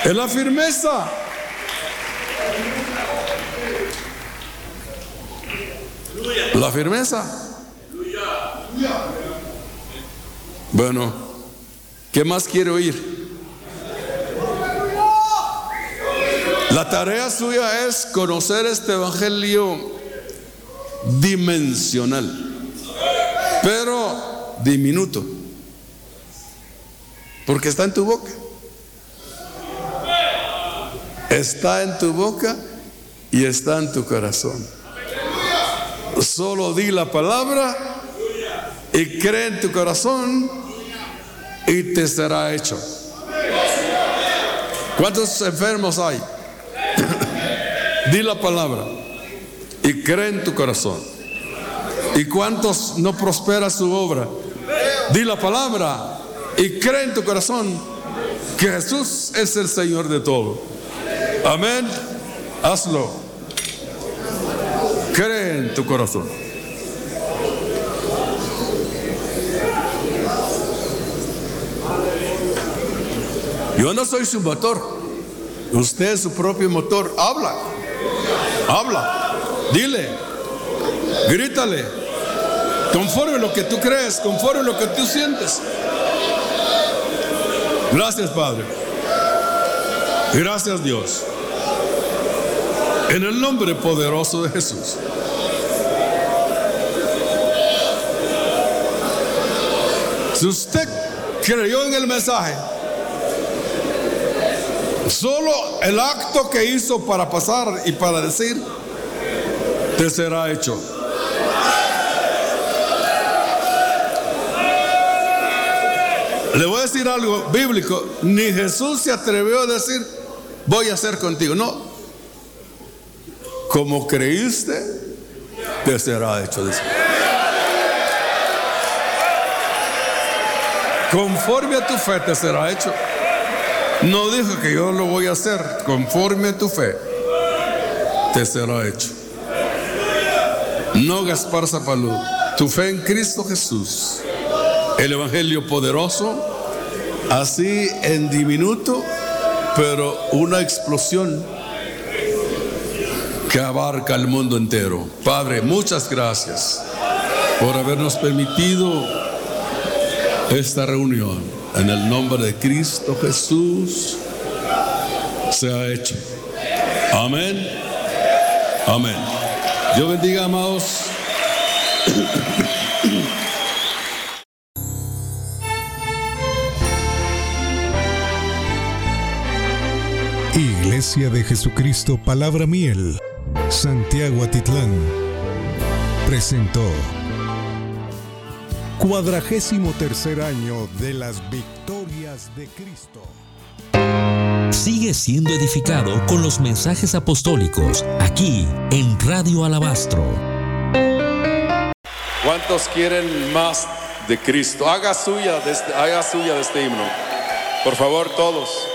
Es la firmeza. La firmeza. Bueno, ¿qué más quiere oír? La tarea suya es conocer este evangelio dimensional, pero diminuto, porque está en tu boca. Está en tu boca y está en tu corazón. Solo di la palabra y cree en tu corazón y te será hecho. ¿Cuántos enfermos hay? Di la palabra y cree en tu corazón. ¿Y cuántos no prospera su obra? Di la palabra y cree en tu corazón que Jesús es el Señor de todo. Amén. Hazlo. Cree en tu corazón. Yo no soy su motor. Usted es su propio motor. Habla. Habla. Dile. Grítale. Conforme lo que tú crees, conforme lo que tú sientes. Gracias, Padre. Gracias, Dios. En el nombre poderoso de Jesús. Si usted creyó en el mensaje, solo el acto que hizo para pasar y para decir, te será hecho. Le voy a decir algo bíblico. Ni Jesús se atrevió a decir, voy a hacer contigo. No. Como creíste, te será hecho. Conforme a tu fe te será hecho. No dijo que yo lo voy a hacer. Conforme a tu fe te será hecho. No Gaspar Zapalú. Tu fe en Cristo Jesús, el evangelio poderoso, así en diminuto, pero una explosión que abarca el mundo entero. Padre, muchas gracias por habernos permitido esta reunión. En el nombre de Cristo Jesús se ha hecho. Amén. Amén. Dios bendiga, amados. Iglesia de Jesucristo Palabra Miel, Santiago Atitlán, presentó 43º año de las victorias de Cristo. Sigue siendo edificado con los mensajes apostólicos aquí en Radio Alabastro. ¿Cuántos quieren más de Cristo? Haga suya de este himno. Por favor, todos.